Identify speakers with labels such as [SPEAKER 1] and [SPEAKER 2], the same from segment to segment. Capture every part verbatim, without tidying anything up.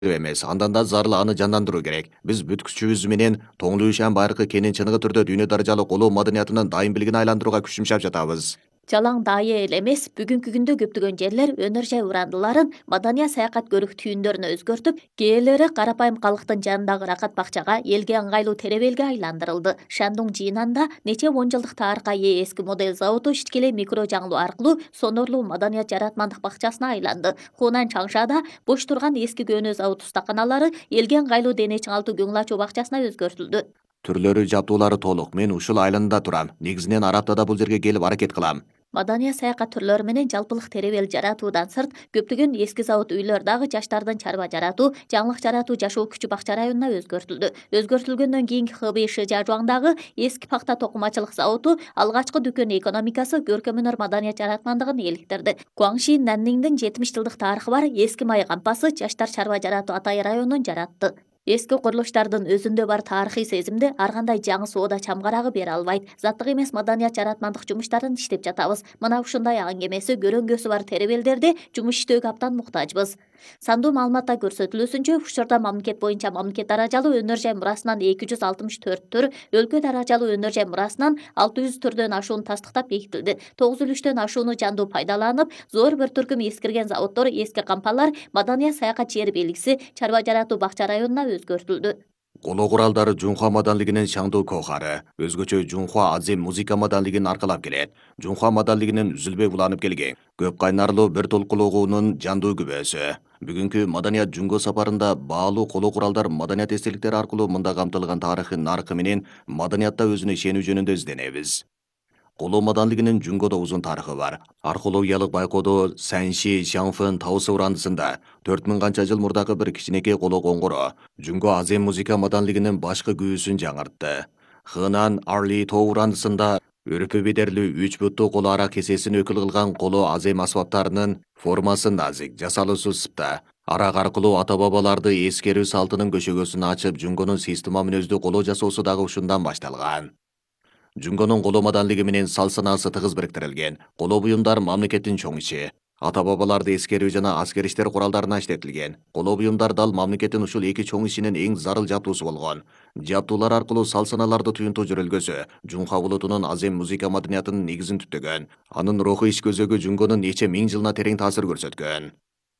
[SPEAKER 1] эмес, андан да зарыл аны жандандыруу керек. Биз бүт күчүбүз менен Тоңлуушан байыркы кенин чыныгы түрдө дүйнө даражалык улуу маданиятынын дайым билигин айландырууга күч жумшап жатабыз.
[SPEAKER 2] Жалаң дайы эле эмес, бүгүнкү күндө көптөгөн жерлер өнөр жай урандыларын маданият саякат көрүк түйүндөрүнө өзгөртүп, кээделери карапайым калктын жанындагы ракат бакчага, элге ыңгайлуу теребелге айландырылды. Шандуң жыйынында нече он жылдык тарыхка ээ эски модель заводу ишкеле микро жаңылуу аркылуу сонорлуу маданият жаратмандык бакчасына айланды. Хунан Чаңшада бош турган эски көөнө завод устаканалары элге ыңгайлуу дене чыңалтуу көңүл ачуу бакчасына өзгөртүлдү.
[SPEAKER 1] Түрлөрү, жабдуулары толук. Мен ушул айланада турам. Негизинен ар аптада бул жерге келип аракет кылам.
[SPEAKER 2] Маданият саякат түрлөрү менен жалпылык теребел жаратуудан сырт, көптөгөн эски завод үйлөр дагы жаштардын чарба жаратуу, жаңылык жаратуу жашоо күчү бакча районуна өзгөртүлдү. Өзгөртүлгөндөн кийинки Хэбэй Шижажуаңдагы эски пахта токумачылык заводу алгачкы дүкөн экономикасы көркөм өнөр маданият жаратмандыгын эликтирди. Гуаңши Нанниңдин жетимиш жылдык тарыхы бар эски май кампасы жаштар чарба жаратуу Атай районун жаратты. Эски курулуштардын өзүндө бар тарыхый сезимди ар кандай жаңы соода чамгарагы бере албайт. Заттык эмес маданият жаратмандык жумуштарын иштеп жатабыз. Мына ушундай аң эмеси көрөңгөсү бар теребелдерде жумуш иштөөгө абдан муктажбыз. Сандуу маалыматта көрсөтүлүүсүнчө, учурда мамлекет боюнча мамлекет даражалуу өнөр жай мурасынан эки жүз алтымыш төрт түр, өлкө даражалуу өнөр жай мурасынан алты жүз түрдөн ашуун тастыктап бекитилди. тогуз жүз үчтөн ашууну жандуу пайдаланып, зор бир түркүм эскирген заводдор, эски кампалар маданият саякат жер белгиси чарба жаратуу бакча районуна өзгөртүлдү.
[SPEAKER 1] Коло куралдары Жунхва маданлыгынын шаңдуу кохары, өзгөчө Жунхва азем музыка маданлыгын аркалап келет. Жунхва маданлыгынын үзүлбөй буланып келген көп кайнарлуу бир толкулугунун жандуу күбөсү. Бүгүнкү маданият жунго сапарында баалуу коло куралдар маданият эстеликтери аркылуу мында камтылган тарыхы наркы менен маданиятта өзүнө ишенүү жөнүндө изденебиз. Коло маданлыгынын Жунгодо узун тарыхы бар. Археологиялык байкоодо Санши Шаңфын таусы урандысында төрт миң канча жыл мурдагы бир кичинекей коло коңгуроо Жунго азем музыка маданлыгынын башкы күүсүн жаңыртты. Хынан Арли тоо урандысында өрүпү бедерлүү үч буттуу коло ара кесесин өкүл кылган коло азем асбаптарынын формасы назик, жасалуусу сыпта. Арак аркылуу ата бабаларды эскерүү салтынын көшөгөсүн ачып, Жунгонун система мүнөздүү коло жасоосу дагы ушундан башталган. Жунгонун коло маданлыгы менен сал санаасы тыгыз бириктирилген. Коло буюмдар мамлекеттин чоң иши. Ата бабаларды эскерүү жана аскер иштер куралдарына иштетилген. Коло буюмдар дал мамлекеттин ушул эки чоң ишинин эң зарыл жабдуусу болгон. Жабдуулар аркылуу сал саналарды туюнтуу жүрөлгөсү Жунха булутунун азем музыка маданиятынын негизин түптөгөн. Анын руху иш көзөгү Жунгонун нече миң жылына терең таасир көрсөткөн.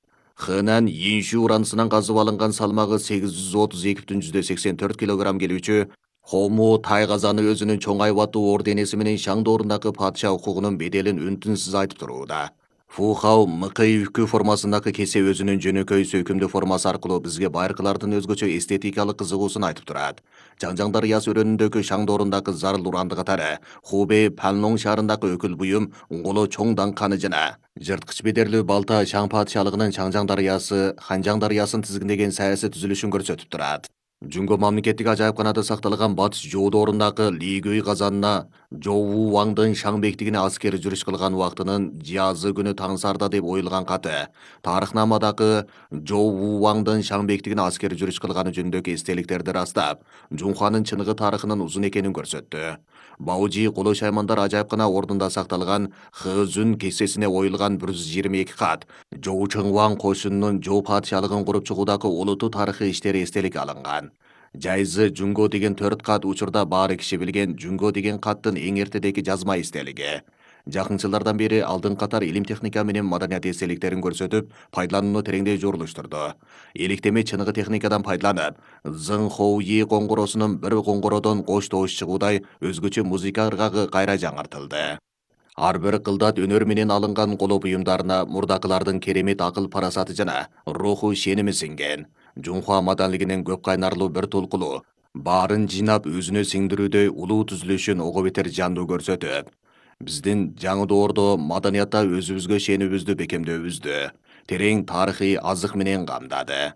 [SPEAKER 1] Хынан Йиншу урандысынан казып алынган салмагы сегиз жүз отуз эки бүтүн жүздөн сексен төрт килограмм келүүчү Хому тайгазаны өзүнүн чоң айбаттуу орденеси менен шаңдуу орундагы падыша укугунун беделин үн-түнсүз айтып турууда. Фухау мыкый үкү формасындагы кесе өзүнүн жөнөкөй сөйкүмдүү формасы аркылуу бизге байыркылардын өзгөчө эстетикалык кызыгуусун айтып турат. Чаңжаң дарыясы өрөөнүндөгү шаңдуу орундагы зарыл уранды катары Хубэй Панлонг шаарындагы өкүл буюм Голо чоң даңканы жана жырткыч бедерлүү балта Чаң падышалыгынын Чаңжаң дарыясы Ханжаң дарыясын тизгиндеген саясий түзүлүшүн көрсөтүп турат. Жунго мамлекеттик ажайыпканада сакталган батыш жоодо орундагы Лигөй казанына Жоу Ваңдын шаң бектигине аскер жүрүш кылган убактынын жазы күнү таңсарда деп оюлган каты. Тарыхнамадагы Жоу Ваңдын шаң бектигине аскер жүрүш кылганы жөнүндөгү эстеликтерди ырастап, Жунханын чыныгы тарыхынын узун экенин көрсөттү. Баужи коло шаймандар ажайыпкана ордунда сакталган Хэзүн кесесине оюлган бир жүз жыйырма эки кат. Жоу Чыңваң кошунунун Жоу падышалыгын куруп чыгуудагы олуттуу тарыхый иштери эстелик алынган. Жайзы Жунго деген төрт кат учурда баары киши билген Жунго деген каттын эң эртедеги жазма эстелиги. Жакын жылдардан бери алдын катар илим техника менен маданият эстеликтерин көрсөтүп, пайдаланууну тереңдей жорулуштурду. Эликтеме чыныгы техникадан пайдаланып, Зың Хоуи коңгуроосунун бир коңгуроодон кош тоош чыгуудай өзгөчө музыка ыргагы кайра жаңыртылды. Ар бир кылдат өнөр менен алынган коло буюмдарына мурдакылардын керемет акыл парасаты жана руху ишеними сиңген. Жунхва маданлыгынын көп кайнарлуу бир толкулу баарын жыйнап өзүнө сиңдирүүдөй улуу түзүлүшүн ого бетер жандуу көрсөтүп, биздин жаңы доордо маданиятта өзүбүзгө ишенүүбүздү бекемдөөбүздү терең тарыхый азык менен камдады.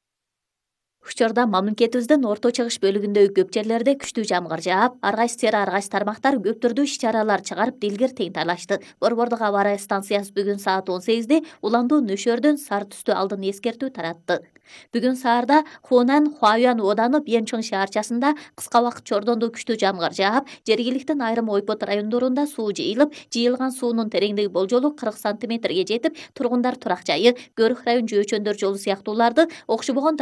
[SPEAKER 2] Учурда мамлекетибиздин орто чыгыш бөлүгүндөгү көп жерлерде күчтүү жамгыр жаап, ар кайсы сфера ар кайсы тармактар көп түрдүү иш-чаралар чыгарып дилгир тең талашты. Борбордук аба ырайы станциясы бүгүн саат он сегизде уландуу нөшөрдөн сары түстүү алдын эскертүү таратты. Бүгүн саарда Хунан Хуаюан ооданы Бьенчон шаарчасында кыска убакыт чордондуу күчтүү жамгыр жаап, жергиликтин айрым ойпот райондорунда суу жыйылып, жыйылган суунун тереңдиги болжолу кырк сантиметрге жетип, тургундар турак жайы, көрүк район жөөчөндөр жолу сыяктууларды окшобогон